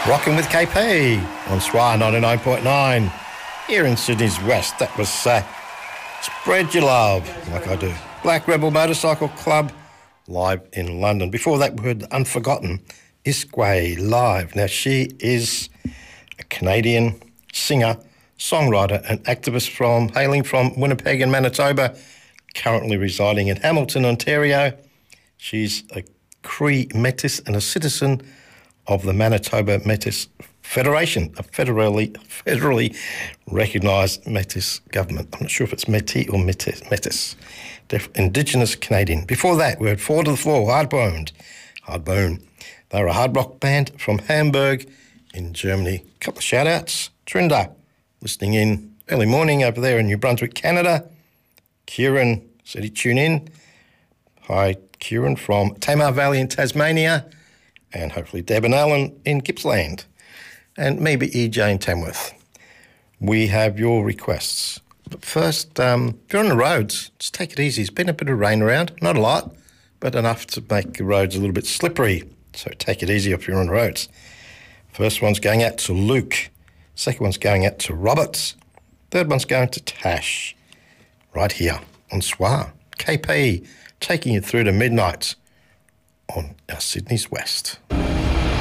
Rocking with KP on SWR 99.9 here in Sydney's West. That was Spread Your Love, like I do. Black Rebel Motorcycle Club live in London. Before that, we heard Unforgotten, Iskway live. Now, she is a Canadian singer, songwriter and activist hailing from Winnipeg in Manitoba, currently residing in Hamilton, Ontario. She's a Cree Métis and a citizen of the Manitoba Métis Federation, a federally recognised Métis government. I'm not sure if it's Métis or Métis. Indigenous Canadian. Before that, we heard Four to the Floor, Hardbone. They're a hard rock band from Hamburg in Germany. A couple of shout-outs. Trinda, listening in early morning over there in New Brunswick, Canada. Kieran said he'd tune in. Hi, Kieran from Tamar Valley in Tasmania. And hopefully Deb and Alan in Gippsland. And maybe EJ in Tamworth. We have your requests. But first, if you're on the roads, just take it easy. There's been a bit of rain around, not a lot, but enough to make the roads a little bit slippery. So take it easy if you're on the roads. First one's going out to Luke. Second one's going out to Roberts. Third one's going to Tash. Right here on SWR. KP taking you through to midnight on our Sydney's West.